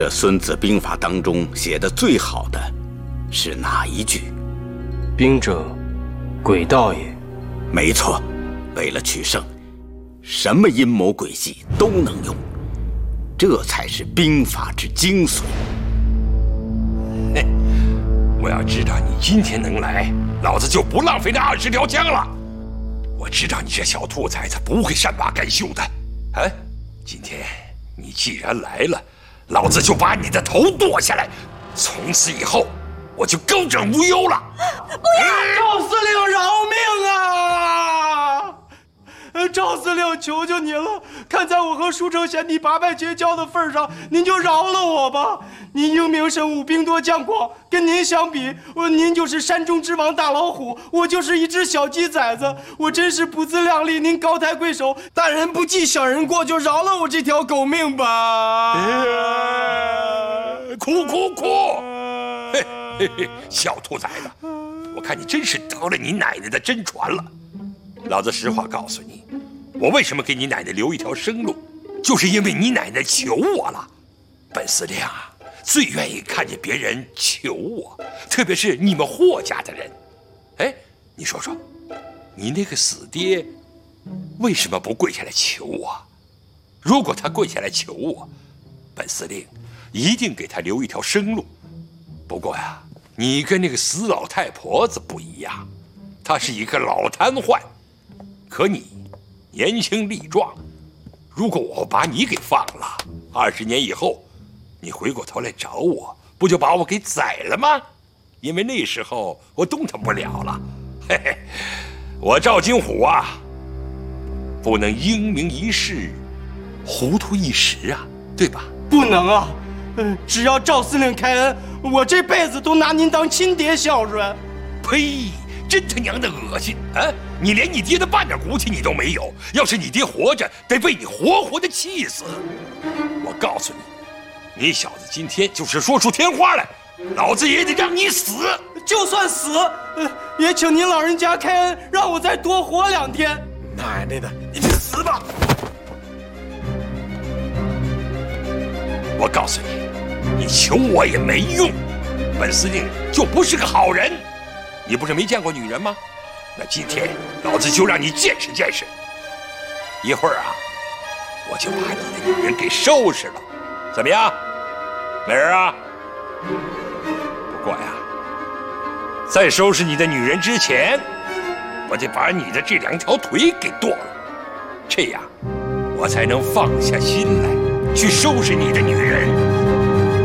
这《孙子兵法》当中写的最好的是哪一句？ 兵者，诡道也。 没错，为了取胜，什么阴谋诡计都能用，这才是兵法之精髓。 嘿，我要知道你今天能来，老子就不浪费那20条枪了。我知道你这小兔崽子不会善罢甘休的。哎，今天你既然来了，老子就把你的头剁下来，从此以后我就高枕无忧了。 不要！赵司令饶命啊！赵司令，求求您了，看在我和舒城贤弟八拜结交的份上，您就饶了我吧。您英明神武，兵多将广，跟您相比，您就是山中之王大老虎，我就是一只小鸡崽子，我真是不自量力。您高抬贵手，大人不计小人过，就饶了我这条狗命吧。 哭哭哭！嘿嘿嘿，小兔崽子，我看你真是得了你奶奶的真传了。老子实话告诉你，我为什么给你奶奶留一条生路，就是因为你奶奶求我了。本司令啊，最愿意看见别人求我，特别是你们霍家的人。哎，你说说，你那个死爹为什么不跪下来求我？如果他跪下来求我，本司令一定给他留一条生路。不过呀，你跟那个死老太婆子不一样，她是一个老瘫痪，可你年轻力壮。如果我把你给放了，20年以后，你回过头来找我，不就把我给宰了吗？因为那时候我动弹不了了。嘿嘿，我赵金虎啊，不能英明一世，糊涂一时啊，对吧？ 不能啊！只要赵司令开恩，我这辈子都拿您当亲爹孝顺。 呸！真他娘的恶心啊！你连你爹的半点骨气你都没有，要是你爹活着，得被你活活的气死。我告诉你，你小子今天就是说出天花来，老子也得让你死。 就算死，也请您老人家开恩，让我再多活2天。 奶奶的，你去死吧！我告诉你，你求我也没用，本司令就不是个好人。你不是没见过女人吗？那今天老子就让你见识见识。一会儿啊，我就把你的女人给收拾了，怎么样，美人啊？不过呀，在收拾你的女人之前，我得把你的这2条腿给剁了，这样我才能放下心来去收拾你的女人。